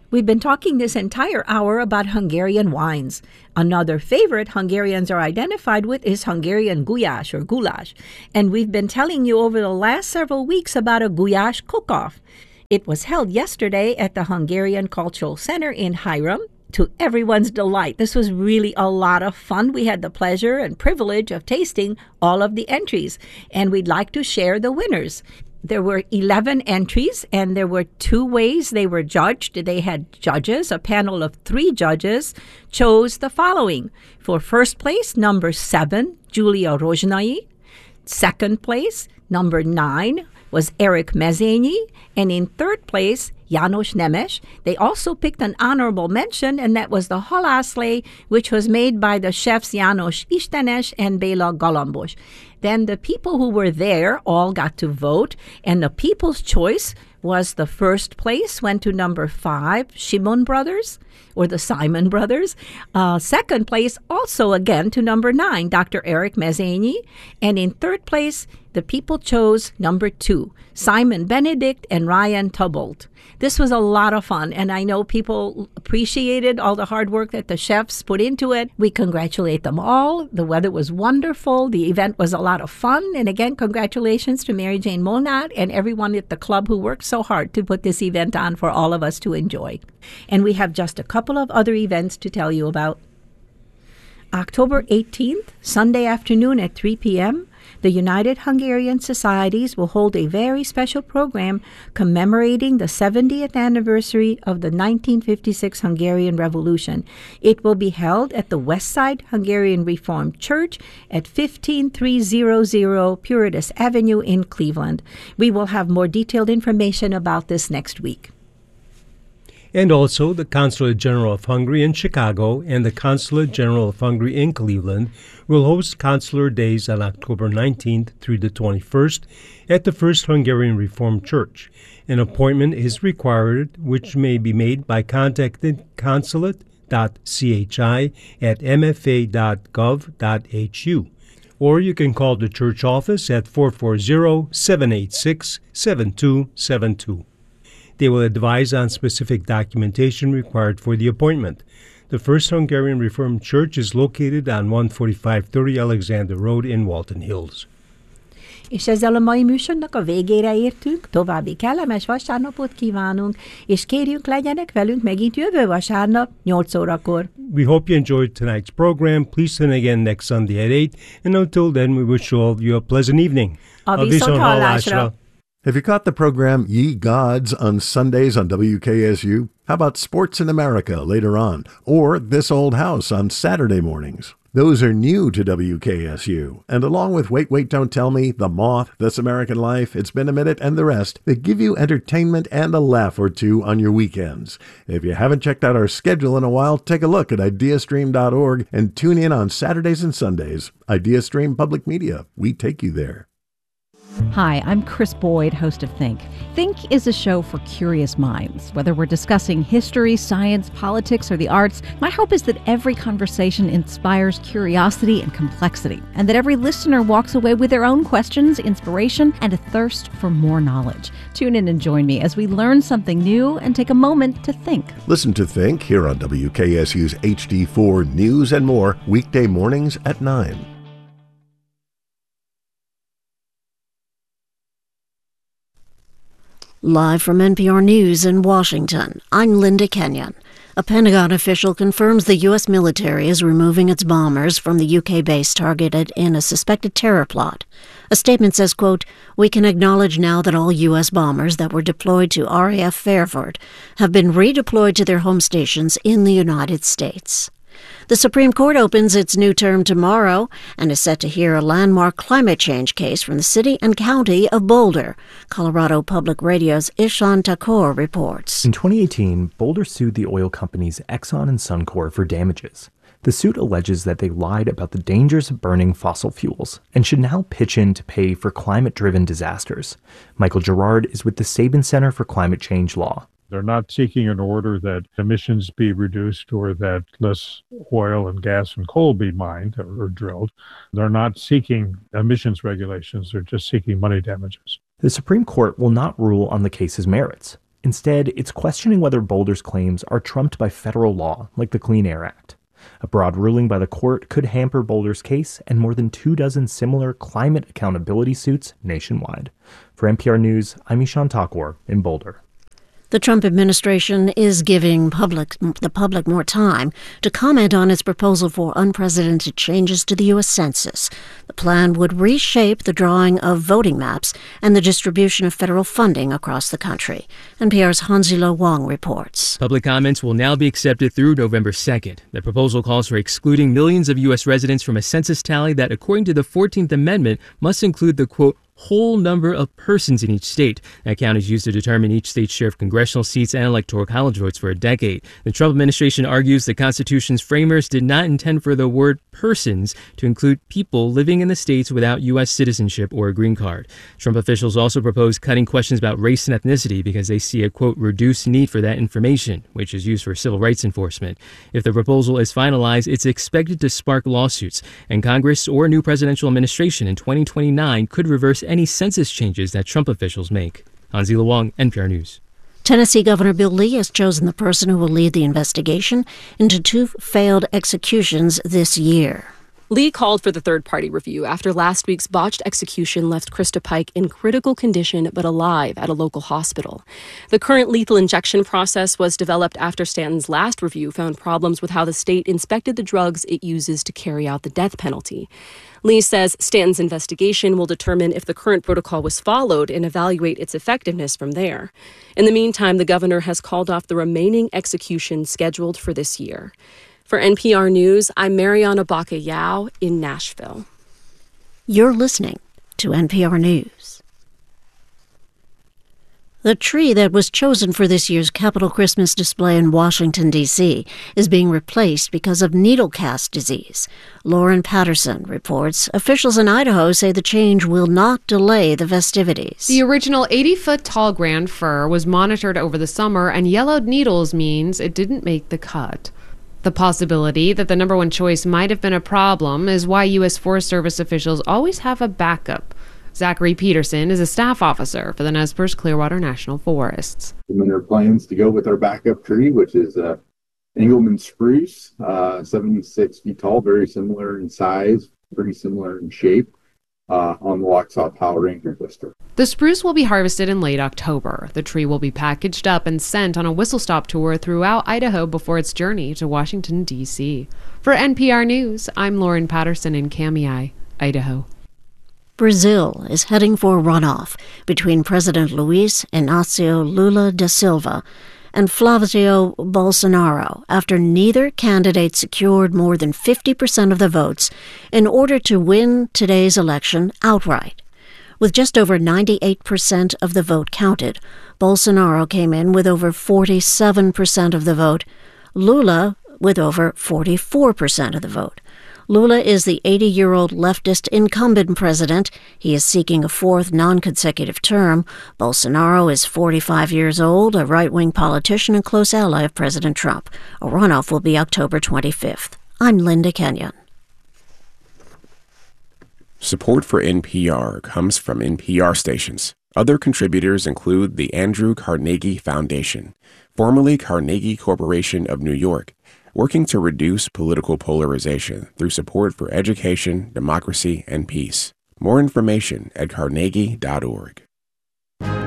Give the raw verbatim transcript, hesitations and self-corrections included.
We've been talking this entire hour about Hungarian wines. Another favorite Hungarians are identified with is Hungarian gulyás or goulash. And we've been telling you over the last several weeks about a gulyás cook-off. It was held yesterday at the Hungarian Cultural Center in Hiram. To everyone's delight, this was really a lot of fun. We had the pleasure and privilege of tasting all of the entries, and we'd like to share the winners. There were eleven entries, and there were two ways they were judged. They had judges. A panel of three judges chose the following. For first place, number seven, Julia Rozsnai. Second place, number nine, was Eric Mezényi. And in third place, János Nemes. They also picked an honorable mention, and that was the halászlé, which was made by the chefs János Istenes and Béla Galambos. Then the people who were there all got to vote, and the people's choice was the first place went to number five, Shimon Brothers, or the Simon Brothers. Uh, second place also again to number nine, Doctor Eric Mezényi. And in third place, the people chose number two, Simon Benedict and Ryan Tubolt. This was a lot of fun, and I know people appreciated all the hard work that the chefs put into it. We congratulate them all. The weather was wonderful. The event was a lot of fun. And again, congratulations to Mary Jane Molnat and everyone at the club who worked so hard to put this event on for all of us to enjoy. And we have just a couple of other events to tell you about. October eighteenth, Sunday afternoon at three p.m., the United Hungarian Societies will hold a very special program commemorating the seventieth anniversary of the nineteen fifty-six Hungarian Revolution. It will be held at the Westside Hungarian Reformed Church at fifteen three hundred Puritas Avenue in Cleveland. We will have more detailed information about this next week. And also, the Consulate General of Hungary in Chicago and the Consulate General of Hungary in Cleveland will host Consular Days on October nineteenth through the twenty-first at the First Hungarian Reformed Church. An appointment is required, which may be made by contacting consulate dot c h i at m f a dot gov dot h u. Or you can call the church office at four four zero, seven eight six, seven two seven two. They will advise on specific documentation required for the appointment. The First Hungarian Reformed Church is located on one forty-five thirty Alexander Road in Walton Hills. És ezzel a mai műsornak a végére értünk, további kellemes vasárnapot kívánunk, és kérjük, legyenek velünk megint jövő vasárnap, nyolc órakor. We hope you enjoyed tonight's program. Please tune again next Sunday at eight, and until then, we wish all of you a pleasant evening. A viszonthallásra! Have you caught the program Ye Gods on Sundays on W K S U? How about Sports in America later on? Or This Old House on Saturday mornings? Those are new to W K S U. And along with Wait, Wait, Don't Tell Me, The Moth, This American Life, It's Been a Minute, and the rest, they give you entertainment and a laugh or two on your weekends. If you haven't checked out our schedule in a while, take a look at ideastream dot org and tune in on Saturdays and Sundays. IdeaStream Public Media. We take you there. Hi, I'm Chris Boyd, host of Think. Think is a show for curious minds. Whether we're discussing history, science, politics, or the arts, my hope is that every conversation inspires curiosity and complexity, and that every listener walks away with their own questions, inspiration, and a thirst for more knowledge. Tune in and join me as we learn something new and take a moment to think. Listen to Think here on W K S U's H D four News and More, weekday mornings at nine. Live from N P R News in Washington, I'm Linda Kenyon. A Pentagon official confirms the U S military is removing its bombers from the U K base targeted in a suspected terror plot. A statement says, quote, "We can acknowledge now that all U S bombers that were deployed to R A F Fairford have been redeployed to their home stations in the United States." The Supreme Court opens its new term tomorrow and is set to hear a landmark climate change case from the city and county of Boulder. Colorado Public Radio's Ishan Thakur reports. In twenty eighteen, Boulder sued the oil companies Exxon and Suncor for damages. The suit alleges that they lied about the dangers of burning fossil fuels and should now pitch in to pay for climate-driven disasters. Michael Gerard is with the Sabin Center for Climate Change Law. They're not seeking an order that emissions be reduced or that less oil and gas and coal be mined or, or drilled. They're not seeking emissions regulations. They're just seeking money damages. The Supreme Court will not rule on the case's merits. Instead, it's questioning whether Boulder's claims are trumped by federal law, like the Clean Air Act. A broad ruling by the court could hamper Boulder's case and more than two dozen similar climate accountability suits nationwide. For N P R News, I'm Ishan Thakur in Boulder. The Trump administration is giving public, the public more time to comment on its proposal for unprecedented changes to the U S Census. The plan would reshape the drawing of voting maps and the distribution of federal funding across the country. N P R's Hanzilo Wang reports. Public comments will now be accepted through November second. The proposal calls for excluding millions of U S residents from a census tally that, according to the fourteenth Amendment, must include the, quote, whole number of persons in each state. That count is used to determine each state's share of congressional seats and electoral college votes for a decade. The Trump administration argues the Constitution's framers did not intend for the word persons to include people living in the states without U S citizenship or a green card. Trump officials also propose cutting questions about race and ethnicity because they see a, quote, reduced need for that information, which is used for civil rights enforcement. If the proposal is finalized, it's expected to spark lawsuits, and Congress or a new presidential administration in twenty twenty-nine could reverse any census changes that Trump officials make. Hanzilo Wang, N P R News. Tennessee Governor Bill Lee has chosen the person who will lead the investigation into two failed executions this year. Lee called for the third-party review after last week's botched execution left Krista Pike in critical condition but alive at a local hospital. The current lethal injection process was developed after Stanton's last review found problems with how the state inspected the drugs it uses to carry out the death penalty. Lee says Stanton's investigation will determine if the current protocol was followed and evaluate its effectiveness from there. In the meantime, the governor has called off the remaining executions scheduled for this year. For N P R News, I'm Mariana Baca-Yao in Nashville. You're listening to N P R News. The tree that was chosen for this year's Capitol Christmas display in Washington, D C is being replaced because of needle cast disease. Lauren Patterson reports officials in Idaho say the change will not delay the festivities. The original eighty-foot-tall grand fir was monitored over the summer, and yellowed needles means it didn't make the cut. The possibility that the number one choice might have been a problem is why U S Forest Service officials always have a backup. Zachary Peterson is a staff officer for the Nez Perce Clearwater National Forests. And there are plans to go with our backup tree, which is a Engelmann spruce, uh, seventy-six feet tall, very similar in size, pretty similar in shape, uh, on the Waxhaw Powell Ranger Lister. The spruce will be harvested in late October. The tree will be packaged up and sent on a whistle-stop tour throughout Idaho before its journey to Washington, D C For N P R News, I'm Lauren Patterson in Kamiah, Idaho. Brazil is heading for a runoff between President Luiz Inácio Lula da Silva and Flavio Bolsonaro after neither candidate secured more than fifty percent of the votes in order to win today's election outright. With just over ninety-eight percent of the vote counted, Bolsonaro came in with over forty-seven percent of the vote, Lula with over forty-four percent of the vote. Lula is the eighty-year-old leftist incumbent president. He is seeking a fourth non-consecutive term. Bolsonaro is forty-five years old, a right-wing politician and close ally of President Trump. A runoff will be October twenty-fifth. I'm Linda Kenyon. Support for N P R comes from N P R stations. Other contributors include the Andrew Carnegie Foundation, formerly Carnegie Corporation of New York, working to reduce political polarization through support for education, democracy, and peace. More information at carnegie dot org.